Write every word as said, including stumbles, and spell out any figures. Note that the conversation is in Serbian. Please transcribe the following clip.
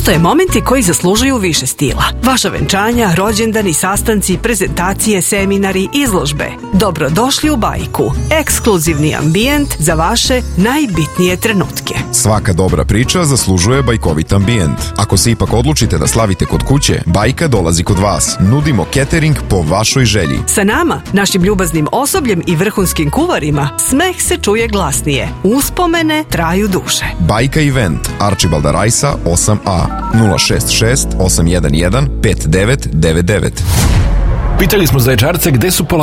Postoje momenti koji zaslužuju više stila. Vaša venčanja, rođendani, sastanci, prezentacije, seminari, izložbe. Dobrodošli u Bajku. Ekskluzivni ambijent za vaše najbitnije trenutke. Svaka dobra priča zaslužuje bajkovit ambijent. Ako se ipak odlučite da slavite kod kuće, Bajka dolazi kod vas. Nudimo catering po vašoj želji. Sa nama, našim ljubaznim osobljem i vrhunskim kuvarima, smeh se čuje glasnije. Uspomene traju duše. Bajka Event, Arčibalda Rajsa osam A, nula šest šest osam jedan jedan pet devet devet devet. Pitali smo zaječarce gde su pola